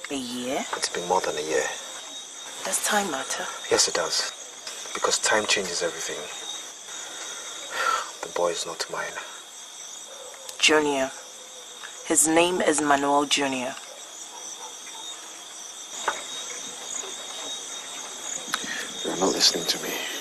A year? It's been more than a year. Does time matter? Yes, it does. Because time changes everything. The boy is not mine. Junior. His name is Manuel Junior. You're not listening to me.